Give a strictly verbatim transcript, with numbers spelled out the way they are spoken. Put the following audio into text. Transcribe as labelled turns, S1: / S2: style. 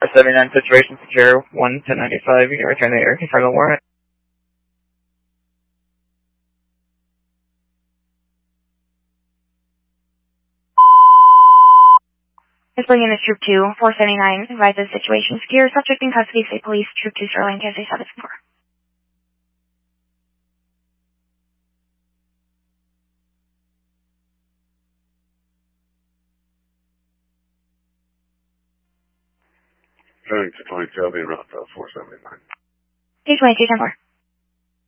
S1: seventy-nine, situation secure, one ten ninety-five, you can return the air, confirm the warrant.
S2: Is bringing this Troop two, four seventy-nine, advises situation secure, subject in custody, state police, Troop two Sterling, K C seven four.
S3: Turning to twenty-two, I'll be around uh, four seventy-nine.
S2: K twenty-two, ten four.